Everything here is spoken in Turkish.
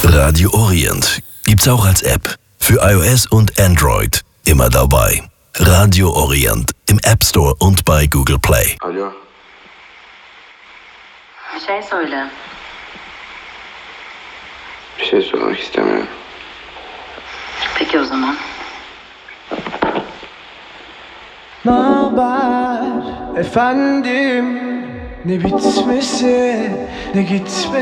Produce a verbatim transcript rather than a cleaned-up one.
Radio Orient gibt's auch als App. Für iOS und Android. Immer dabei. Radio Orient im App Store und bei Google Play. Alo. Bir şey söyle. Bir şey sormak istemiyorum. Peki o zaman. Naber efendim, ne bitmesi ne gitmesi.